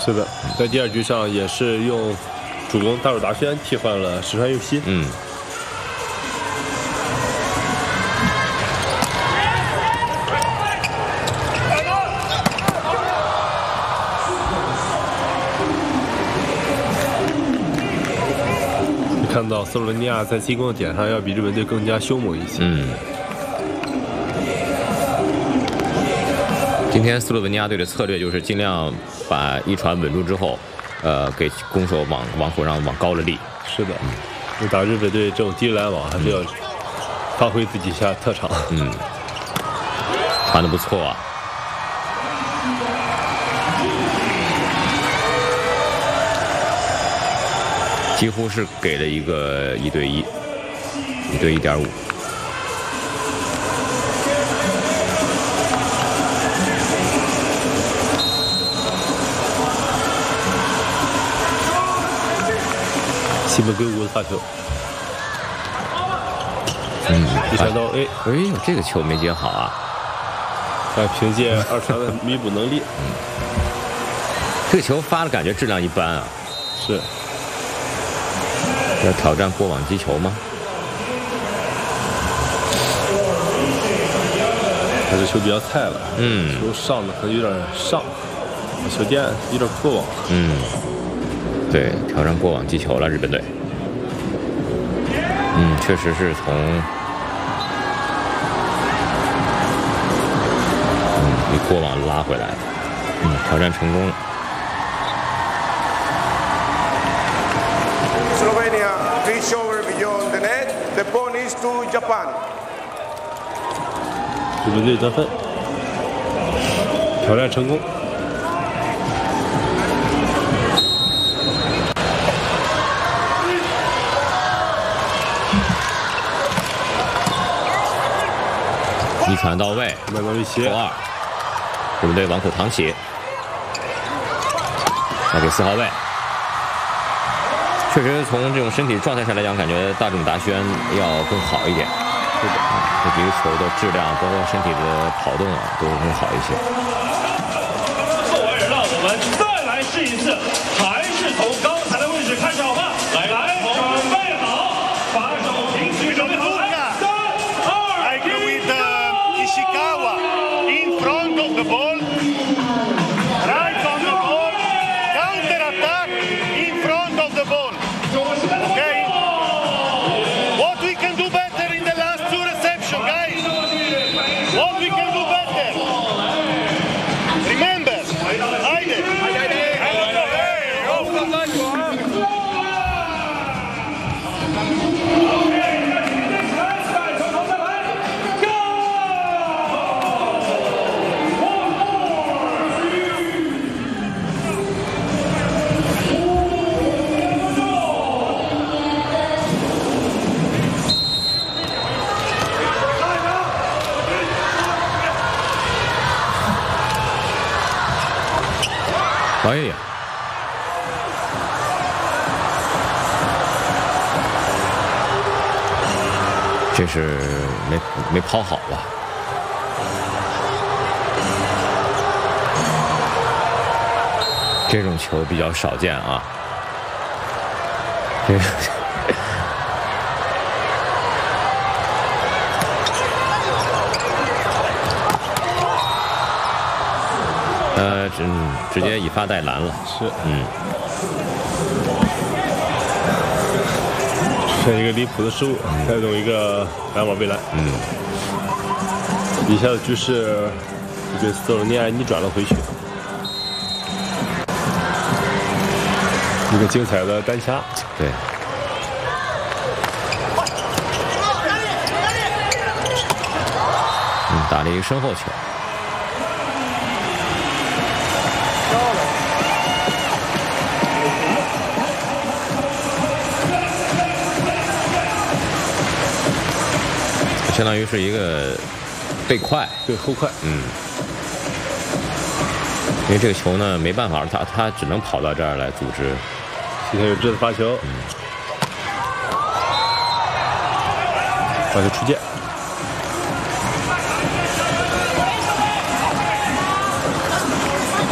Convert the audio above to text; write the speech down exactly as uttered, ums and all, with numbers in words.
是的，在第二局上也是用主攻大冢达宣替换了石川佑希。 嗯。 看到斯洛文尼亚在进攻的点上要比日本队更加凶猛一些。 嗯。今天斯洛文尼亚队的策略就是尽量把一传稳住之后，呃，给攻手往往火上往高了立。 是的，嗯，打日本队这种低拦网还是要发挥自己下特长。 嗯，传得不错啊。几乎是给了一个一对一，一对一点五。 西本圭吾的发球， 嗯， 一传到 A， 哎呦，这个球没接好啊！ 但凭借二传的弥补能力， 嗯，这个球发的感觉质量一般啊。 是。 要挑战过网击球吗？ 他这球比较菜了， 嗯， 球上的可能有点上，球垫有点过网。 嗯。对，挑战过网击球了，日本队。嗯，确实是从嗯一过网拉回来，嗯，挑战成功。 Slovenia reach over beyond the net. The point is to Japan. 日本队得分，挑战成功。 一传到位， 麦当维奇扣二，日本队往口扛起，要给四号位。确实，从这种身体状态上来讲，感觉大冢达宣要更好一点。 是的， 这几个球的质量，包括身体的跑动啊，都更好一些。 后卫让我们再来试一次，还是从刚才的位置开始好吗？来来，准备好，把手平举，准备好，来，三二一。 In front of the ball, right on the ball, counter attack in front of the ball. Okay? What we can do better in the last two receptions, guys? What we can do better? Remember, Hayde. 哎呀，这是没没抛好吧？这种球比较少见啊。这个。呃，直直接以发带拦了， 是， 嗯， 这一个离谱的失误，带动一个篮网被拦， 嗯， 以下的局势给斯洛文尼亚逆转了回去，一个精彩的单掐， 对，嗯，打了一个身后球。相当于是一个背快， 对后快， 嗯，因为这个球呢没办法，他他只能跑到这儿来组织。 今天有志的发球， 嗯， 发球出界。